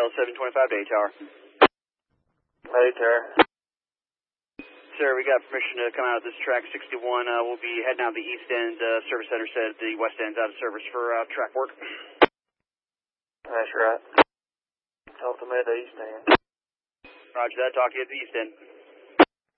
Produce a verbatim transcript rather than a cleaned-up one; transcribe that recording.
L seven twenty-five to A Tower. A Tower. Sir, we got permission to come out of this track sixty-one. Uh, we'll be heading out the east end. Uh, service center said the west end's out of service for uh, track work. That's right. Talk to me at the east end. Roger that. Talk to you at the east end.